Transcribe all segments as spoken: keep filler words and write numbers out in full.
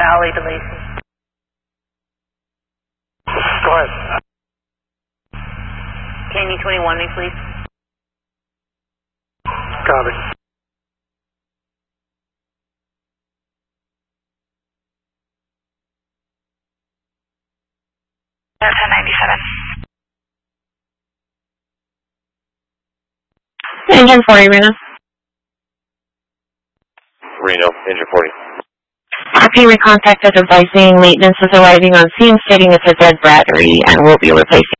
Valley to Macy. Go ahead. Can you twenty-one me, please? Copy. ten ninety-seven. Engine forty, Reno. Reno, engine forty. R P recontacted advising maintenance is arriving on scene stating it's a dead battery and will be replacing.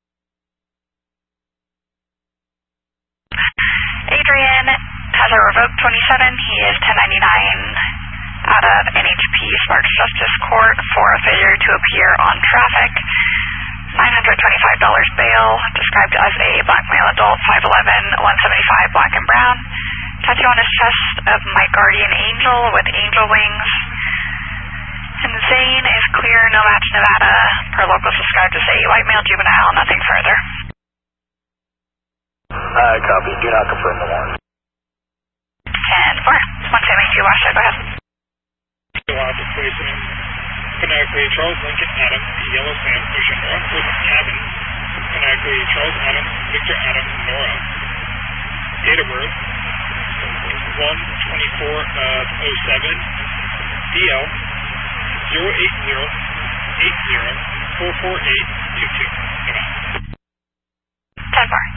Adrian has a revoked twenty-seven. He is ten ninety-nine out of N H P Sparks Justice Court for a failure to appear on traffic. nine hundred twenty-five dollars bail, described as a black male adult, five eleven, one seventy-five, black and brown. Tattoo on his chest of my guardian angel with angel wings. And Zane is clear, no match, Nevada. Per local subscribed as a white male juvenile, nothing further. Uh, copy. Do not confirm the warrant. ten four. one seventy-two, Washer, go ahead. Logic placing. Phonetically, Charles Lincoln Adams, Yellow Sand Station, Rockford Cabin. Phonetically, Charles Adams, Victor Adams, Nora. Date of birth, one twenty-four of oh seven. D L, zero eight zero eight zero four four eight two two. ten four.